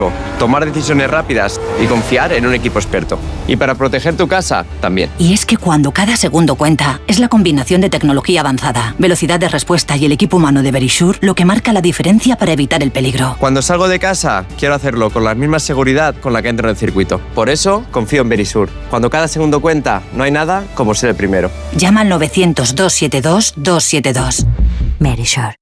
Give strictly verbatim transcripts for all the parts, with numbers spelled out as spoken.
tomar decisiones rápidas y confiar en un equipo experto. Y para proteger tu casa, también. Y es que cuando cada segundo cuenta, es la combinación de tecnología avanzada, velocidad de respuesta y el equipo humano de Verisure lo que marca la diferencia para evitar el peligro. Cuando salgo de casa, quiero hacerlo con la misma seguridad con la que entro en el circuito. Por eso, confío en Verisure. Cuando cada segundo cuenta, no hay nada como ser el primero. Llama al novecientos, doscientos setenta y dos, doscientos setenta y dos. Verisure.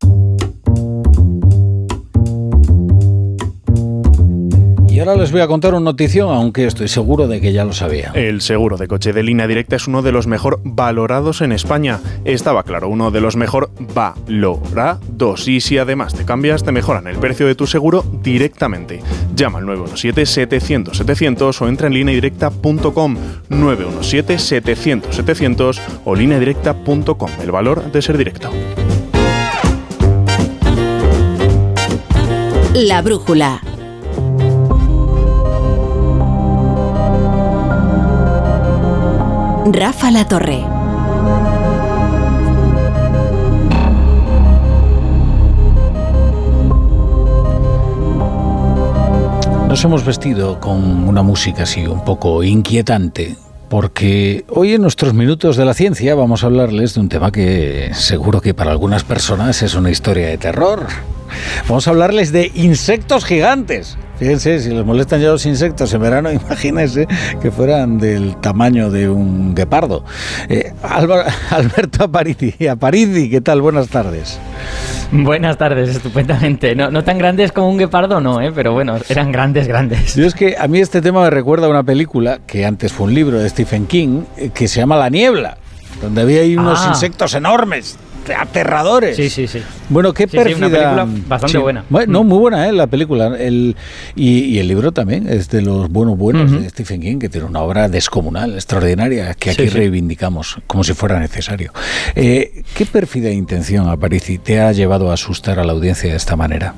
Y ahora les voy a contar una notición, aunque estoy seguro de que ya lo sabía. El seguro de coche de Línea Directa es uno de los mejor valorados en España. Estaba claro, uno de los mejor valorados. Y si además te cambias, te mejoran el precio de tu seguro directamente. Llama al nueve uno siete, setecientos, setecientos o entra en línea directa punto com. nueve uno siete, setecientos, setecientos o línea directa punto com. El valor de ser directo. La brújula. Rafa La Torre. Nos hemos vestido con una música así un poco inquietante, porque hoy en nuestros minutos de la ciencia vamos a hablarles de un tema que seguro que para algunas personas es una historia de terror. Vamos a hablarles de insectos gigantes. Fíjense, si les molestan ya los insectos en verano, imagínense que fueran del tamaño de un guepardo. Eh, Álvaro, Alberto Aparici, Aparici, ¿qué tal? Buenas tardes. Buenas tardes, estupendamente. No, no tan grandes como un guepardo, no, ¿eh? Pero bueno, eran grandes, grandes. Yo es que a mí este tema me recuerda a una película que antes fue un libro de Stephen King, que se llama La Niebla, donde había ahí unos ah. insectos enormes, aterradores. Sí, sí, sí. Bueno, qué sí, pérfida. Sí, una película bastante sí. buena. Bueno, no, muy buena, ¿eh? La película. El, y, y el libro también es de los buenos buenos uh-huh. de Stephen King, que tiene una obra descomunal, extraordinaria, que aquí sí, sí. reivindicamos como si fuera necesario. Eh, ¿Qué pérfida intención, Aparici, te ha llevado a asustar a la audiencia de esta manera?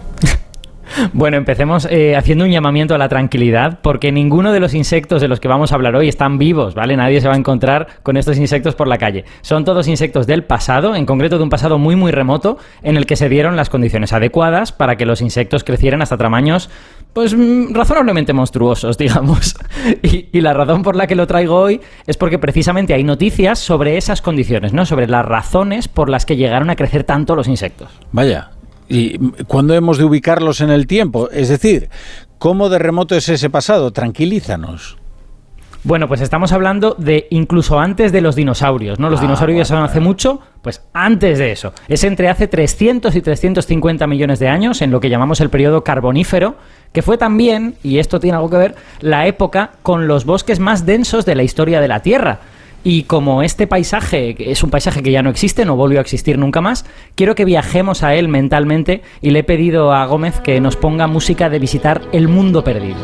Bueno, empecemos eh, haciendo un llamamiento a la tranquilidad, porque ninguno de los insectos de los que vamos a hablar hoy están vivos, ¿vale? Nadie se va a encontrar con estos insectos por la calle. Son todos insectos del pasado, en concreto de un pasado muy muy remoto, en el que se dieron las condiciones adecuadas para que los insectos crecieran hasta tamaños, pues razonablemente monstruosos, digamos. Y, y la razón por la que lo traigo hoy es porque precisamente hay noticias sobre esas condiciones, ¿no? Sobre las razones por las que llegaron a crecer tanto los insectos. Vaya. ¿Y cuándo hemos de ubicarlos en el tiempo? Es decir, ¿cómo de remoto es ese pasado? Tranquilízanos. Bueno, pues estamos hablando de incluso antes de los dinosaurios, ¿no? Los ah, dinosaurios bueno, son hace mucho, pues antes de eso. Es entre hace trescientos y trescientos cincuenta millones de años, en lo que llamamos el periodo carbonífero, que fue también, y esto tiene algo que ver, la época con los bosques más densos de la historia de la Tierra. Y como este paisaje es un paisaje que ya no existe, no volvió a existir nunca más, quiero que viajemos a él mentalmente y le he pedido a Gómez que nos ponga música de visitar el mundo perdido.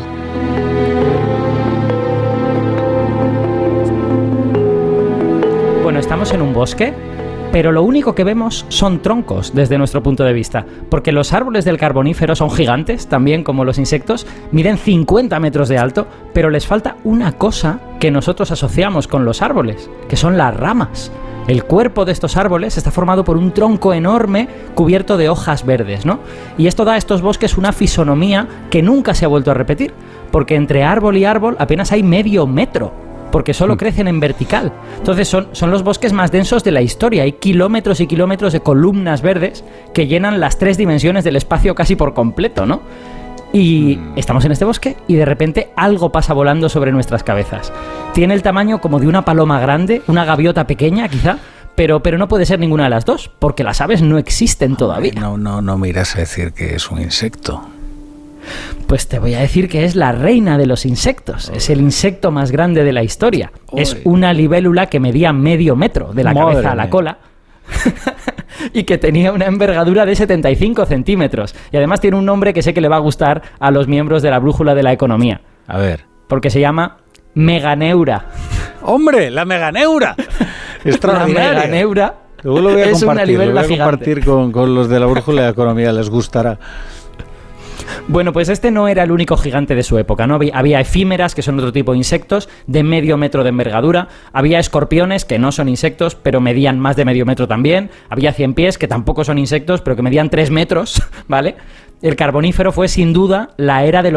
Bueno, estamos en un bosque, pero lo único que vemos son troncos desde nuestro punto de vista, porque los árboles del Carbonífero son gigantes, también como los insectos, miden cincuenta metros de alto, pero les falta una cosa que nosotros asociamos con los árboles, que son las ramas. El cuerpo de estos árboles está formado por un tronco enorme cubierto de hojas verdes, ¿no? Y esto da a estos bosques una fisonomía que nunca se ha vuelto a repetir, porque entre árbol y árbol apenas hay medio metro, porque solo crecen en vertical. Entonces son, son los bosques más densos de la historia. Hay kilómetros y kilómetros de columnas verdes que llenan las tres dimensiones del espacio casi por completo, ¿no? Y mm. estamos en este bosque y de repente algo pasa volando sobre nuestras cabezas. Tiene el tamaño como de una paloma grande, una gaviota pequeña quizá, pero, pero no puede ser ninguna de las dos, porque las aves no existen todavía. No, no, no me irás a decir que es un insecto. Pues te voy a decir que es la reina de los insectos. Oy. Es el insecto más grande de la historia. Oy. Es una libélula que medía medio metro de la Madre cabeza a la mía. Cola y que tenía una envergadura de setenta y cinco centímetros. Y además tiene un nombre que sé que le va a gustar a los miembros de la brújula de la economía. A ver. Porque se llama Meganeura. ¡Hombre! ¡La Meganeura! Extraordinaria. La Meganeura Luego lo voy a es una libélula lo voy a compartir con, con los de la brújula de la economía. Les gustará. Bueno, pues este no era el único gigante de su época, ¿no? Había, había efímeras, que son otro tipo de insectos, de medio metro de envergadura. Había escorpiones, que no son insectos, pero medían más de medio metro también. Había ciempiés, que tampoco son insectos, pero que medían tres metros, ¿vale? El Carbonífero fue, sin duda, la era de los